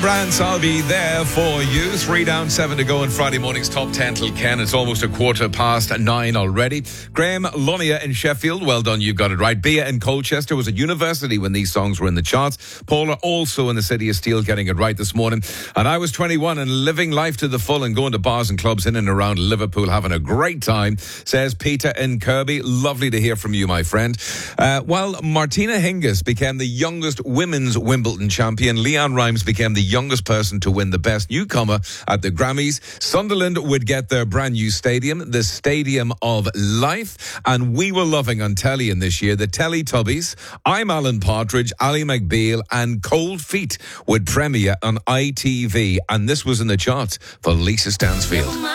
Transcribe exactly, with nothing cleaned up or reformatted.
Brands, I'll be there for you. Three down, seven to go in Friday morning's top ten till Ken. It's almost a quarter past nine already. Graham, Lunia in Sheffield, well done, you got it right. Bia in Colchester was at university when these songs were in the charts. Paula also in the City of Steel getting it right this morning. And I was twenty-one and living life to the full and going to bars and clubs in and around Liverpool, having a great time, says Peter in Kirby. Lovely to hear from you, my friend. Uh, while Martina Hingis became the youngest women's Wimbledon champion, Leanne Rimes became the youngest person to win the Best Newcomer at the Grammys. Sunderland would get their brand new stadium, the Stadium of Life, and we were loving on telly in this year the Teletubbies. I'm Alan Partridge, Ali McBeal, and Cold Feet would premiere on I T V, and this was in the charts for Lisa Stansfield.